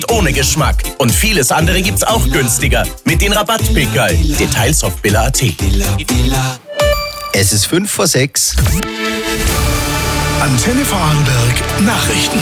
Ohne Geschmack. Und vieles andere gibt's auch günstiger. Mit den Rabattpickerl. Details auf billa.at. Es ist 5:06. Antenne Vorarlberg Nachrichten.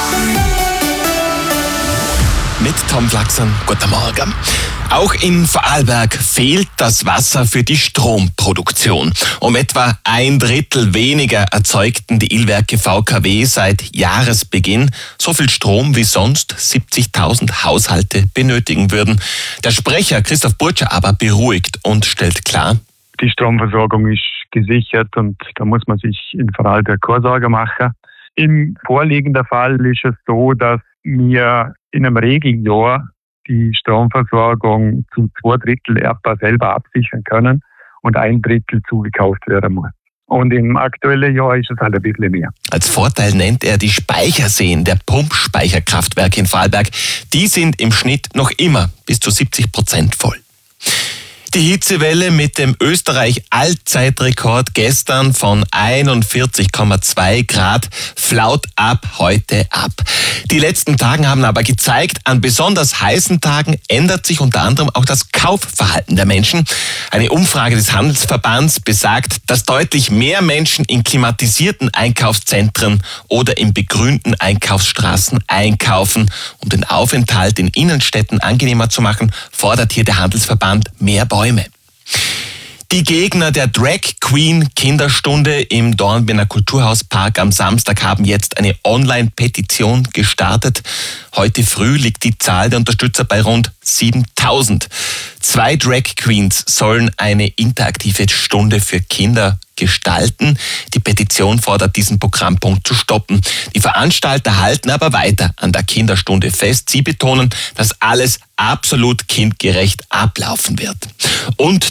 Mit Tom Flachsen. Guten Morgen. Auch in Vorarlberg fehlt das Wasser für die Stromproduktion. Um etwa 1/3 weniger erzeugten die Illwerke VKW seit Jahresbeginn so viel Strom wie sonst 70.000 Haushalte benötigen würden. Der Sprecher Christoph Burtscher aber beruhigt und stellt klar: Die Stromversorgung ist gesichert und da muss man sich in Vorarlberg keine Sorgen machen. Im vorliegenden Fall ist es so, dass wir in einem Regeljahr die Stromversorgung zu 2/3 ERPA selber absichern können und 1/3 zugekauft werden muss. Und im aktuellen Jahr ist es halt ein bisschen mehr. Als Vorteil nennt er die Speicherseen der Pumpspeicherkraftwerke in Vorarlberg. Die sind im Schnitt noch immer bis zu 70% voll. Die Hitzewelle mit dem Österreich-Allzeitrekord gestern von 41,2 Grad flaut ab heute ab. Die letzten Tage haben aber gezeigt, an besonders heißen Tagen ändert sich unter anderem auch das Kaufverhalten der Menschen. Eine Umfrage des Handelsverbands besagt, dass deutlich mehr Menschen in klimatisierten Einkaufszentren oder in begrünten Einkaufsstraßen einkaufen. Um den Aufenthalt in Innenstädten angenehmer zu machen, fordert hier der Handelsverband mehr Bäume. Die Gegner der Drag Queen Kinderstunde im Dornbirner Kulturhauspark am Samstag haben jetzt eine Online-Petition gestartet. Heute früh liegt die Zahl der Unterstützer bei rund 7.000. 2 Drag Queens sollen eine interaktive Stunde für Kinder gestalten. Die Petition fordert, diesen Programmpunkt zu stoppen. Die Veranstalter halten aber weiter an der Kinderstunde fest. Sie betonen, dass alles absolut kindgerecht ablaufen wird. Und